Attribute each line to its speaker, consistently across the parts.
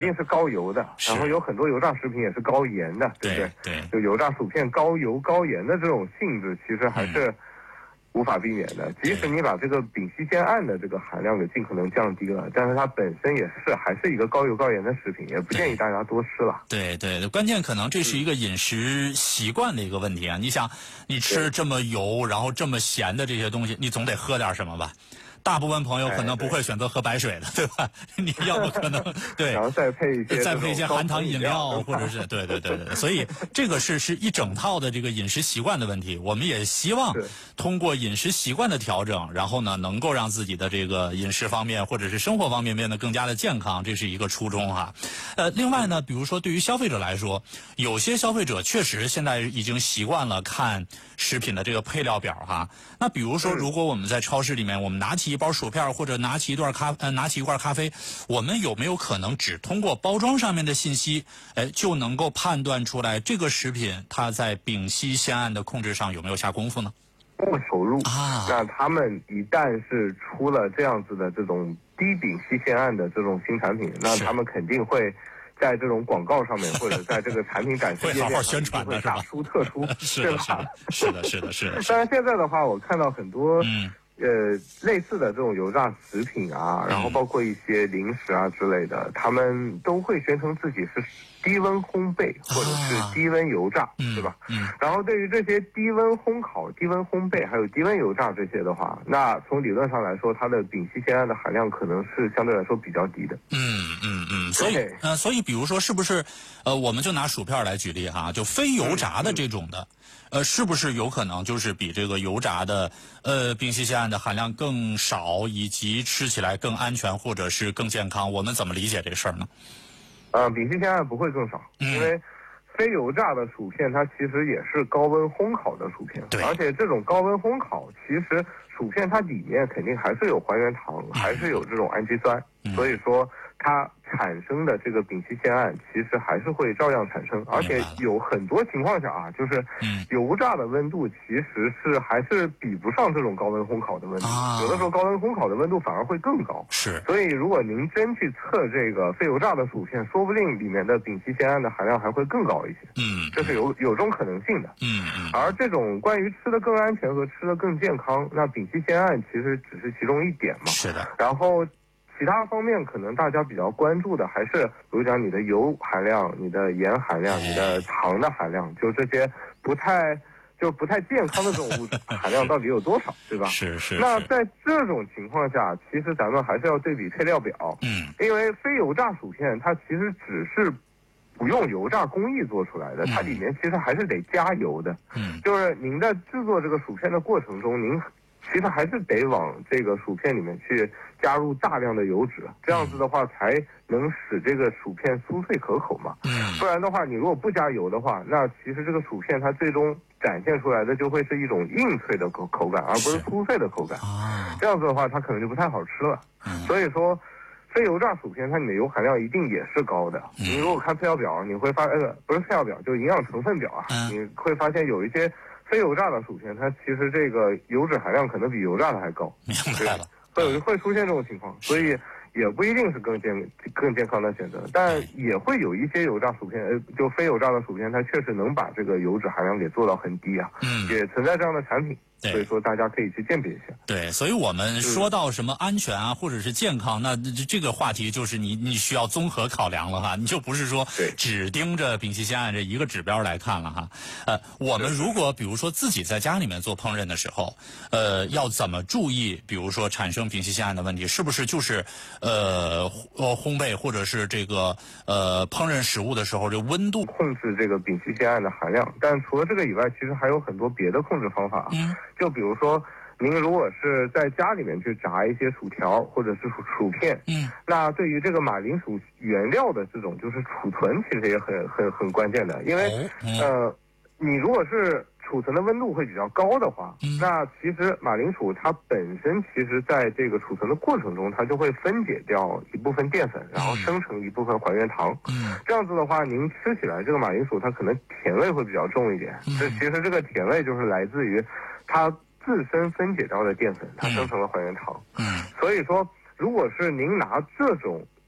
Speaker 1: 一定是高油的，然后有很多油炸食品也是高盐的，对不对？
Speaker 2: 对，
Speaker 1: 就油炸薯片高油高盐的这种性质，其实还是无法避免的。即使你把这个丙烯酰胺的这个含量给尽可能降低了，但是它本身也是还是一个高油高盐的食品，也不建议大家多吃了。
Speaker 2: 对，关键可能这是一个饮食习惯的一个问题啊。你想，你吃这么油，然后这么咸的这些东西，你总得喝点什么吧？大部分朋友可能不会选择喝白水的，对吧？你要不可能对，
Speaker 1: 然后再配一些
Speaker 2: 含糖饮料，或者是对，所以这个是一整套的这个饮食习惯的问题。我们也希望通过饮食习惯的调整，然后呢，能够让自己的这个饮食方面或者是生活方面变得更加的健康，这是一个初衷哈。另外呢，比如说对于消费者来说，有些消费者确实现在已经习惯了看食品的这个配料表哈。那比如说，如果我们在超市里面，我们拿起一包薯片或者拿起一罐咖啡，我们有没有可能只通过包装上面的信息，就能够判断出来这个食品它在丙烯酰胺的控制上有没有下功夫呢？
Speaker 1: 不投入啊，那他们一旦是出了这样子的这种低丙烯酰胺的这种新产品，那他们肯定会在这种广告上面或者在这个产品展示页面
Speaker 2: 会好好宣传的是吧？
Speaker 1: 大书特书，
Speaker 2: 是的。
Speaker 1: 当然现在的话，我看到很多类似的这种油炸食品啊，然后包括一些零食啊之类的，他们都会宣称自己是低温烘焙或者是低温油炸，对吧？然后对于这些低温烘烤、低温烘焙还有低温油炸这些的话，那从理论上来说，它的丙烯酰胺的含量可能是相对来说比较低的。
Speaker 2: 所以比如说是不是我们就拿薯片来举例哈，就非油炸的这种的。是不是有可能就是比这个油炸的丙烯酰胺的含量更少，以及吃起来更安全或者是更健康？我们怎么理解这事儿呢？
Speaker 1: 丙烯酰胺不会更少，因为非油炸的薯片它其实也是高温烘烤的薯片，而且这种高温烘烤其实薯片它里面肯定还是有还原糖，还是有这种氨基酸，所以说它产生的这个丙烯酰胺其实还是会照样产生，而且有很多情况下啊，就是油炸的温度其实是还是比不上这种高温烘烤的温度，有的时候高温烘烤的温度反而会更高。所以如果您真去测这个非油炸的薯片，说不定里面的丙烯酰胺的含量还会更高一些。这是有这种可能性的。而这种关于吃的更安全和吃的更健康，那丙烯酰胺其实只是其中一点嘛。
Speaker 2: 是的。
Speaker 1: 然后其他方面可能大家比较关注的还是，比如讲你的油含量、你的盐含量、你的糖的含量，就这些不太健康的这种物质含量到底有多少，对吧？
Speaker 2: 是。
Speaker 1: 那在这种情况下，其实咱们还是要对比配料表。因为非油炸薯片它其实只是不用油炸工艺做出来的，它里面其实还是得加油的。就是您在制作这个薯片的过程中，您其实还是得往这个薯片里面去加入大量的油脂，这样子的话才能使这个薯片酥脆可口嘛。不然的话，你如果不加油的话，那其实这个薯片它最终展现出来的就会是一种硬脆的口感，而不是酥脆的口感。这样子的话，它可能就不太好吃了。所以说，非油炸薯片它里面油含量一定也是高的。你如果看配料表，你会发不是配料表，就是营养成分表啊，你会发现有一些非油炸的薯片，它其实这个油脂含量可能比油炸的还高。
Speaker 2: 明白了。
Speaker 1: 会出现这种情况，所以也不一定是更健康的选择，但也会有一些油炸薯片，就非油炸的薯片，它确实能把这个油脂含量给做到很低啊。也存在这样的产品。所以说大家可以去鉴别一下。
Speaker 2: 对，所以我们说到什么安全啊，或者是健康，那这个话题就是你需要综合考量了哈，你就不是说只盯着丙烯酰胺这一个指标来看了哈。我们如果比如说自己在家里面做烹饪的时候，要怎么注意，比如说产生丙烯酰胺的问题，是不是就是烘焙或者是这个烹饪食物的时候，这温度
Speaker 1: 控制这个丙烯酰胺的含量？但除了这个以外，其实还有很多别的控制方法。就比如说，您如果是在家里面去炸一些薯条或者是薯片，那对于这个马铃薯原料的这种就是储存，其实也很关键的，因为你如果是储存的温度会比较高的话，那其实马铃薯它本身其实在这个储存的过程中，它就会分解掉一部分淀粉，然后生成一部分还原糖。这样子的话，您吃起来这个马铃薯它可能甜味会比较重一点。其实这个甜味就是来自于它自身分解掉的淀粉，它生成了还原糖。所以说，如果是您拿这种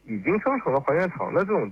Speaker 1: 已经生成了还原糖的这种